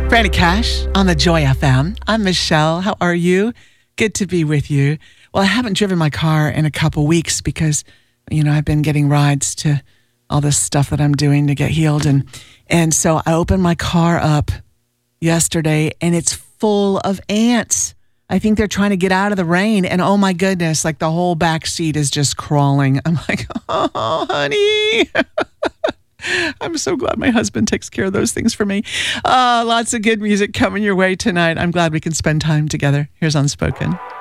Franny Cash on the Joy FM. I'm Michelle. How are you? Good to be with you. Well, I haven't driven my car in a couple weeks because, I've been getting rides to all this stuff that I'm doing to get healed. And so I opened my car up yesterday and it's full of ants. I think they're trying to get out of the rain. And oh my goodness, like the whole back seat is just crawling. I'm like, oh, honey. I'm so glad my husband takes care of those things for me. Lots of good music coming your way tonight. I'm glad we can spend time together. Here's Unspoken.